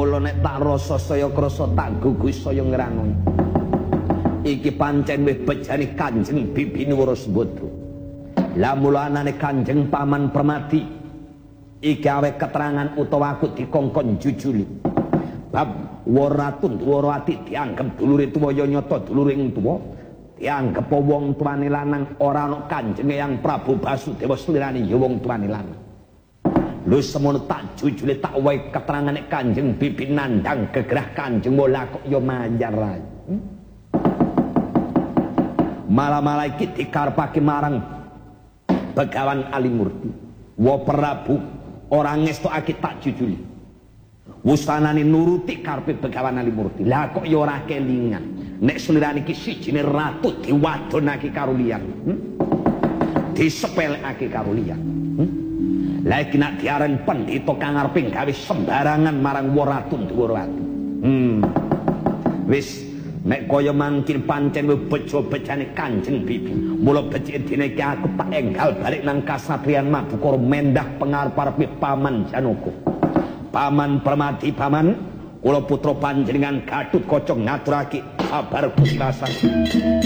mula nek tak rasa saya krasa tak gugus saya ngranoni. Iki pancen wis bejane Kanjeng Bibi Nuwarasembada. Lah mula anane Kanjeng Paman Permati iki awe keterangan utawa aku dikongkon jujuli. Bab Waratun Dwarawati dianggep dulure tuwa ya nyata duluring tuwa. Dianggep wong tuane lanang ora ana Kanjeng Eyang Prabu Basudewa slirané ya wong tuane lanang. Lho semono tak jujule tak wae keterangan nek Kanjeng Bibi nandhang gegerah Kanjeng Mola kok ya manjar ae. Malah-malah iki dikarepake marang Begawan Alimurti. Wa Prabu ora ngestokake tak jujuli. Wusanane nuruti karepe Begawan Alimurti. Lah kok ya ora kelingan. Nek slirané iki sijine ratu diwadonake karo liyan. Disepelekake karo liyan. Lah iki nek diaran pendhita kang arep gawe sembarangan marang Waratun Dwarawati. Wis nek kaya mangkin pancen bejo-bejane Kanjeng Bibi. Mula becik dene iki aku tak enggal balik nang kasatriyan Madukara mendah pengarep-arepe Paman Janaka. Paman Permati paman, kula putra panjenengan Gatotkaca ngaturake kabar Gusti Rasa.